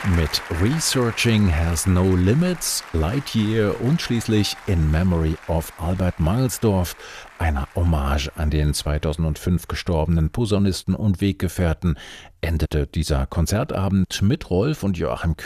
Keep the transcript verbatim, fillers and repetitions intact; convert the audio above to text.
Mit Researching Has No Limits, Lightyear und schließlich In Memory of Albert Mangelsdorf, einer Hommage an den zweitausendfünf gestorbenen Posaunisten und Weggefährten, endete dieser Konzertabend mit Rolf und Joachim